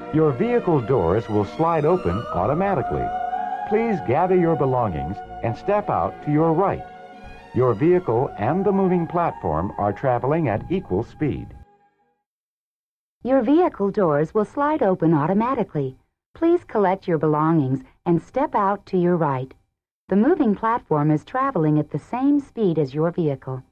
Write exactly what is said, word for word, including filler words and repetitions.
Your vehicle doors will slide open automatically. Please gather your belongings and step out to your right. Your vehicle and the moving platform are traveling at equal speed. Your vehicle doors will slide open automatically. Please collect your belongings and step out to your right. The moving platform is traveling at the same speed as your vehicle.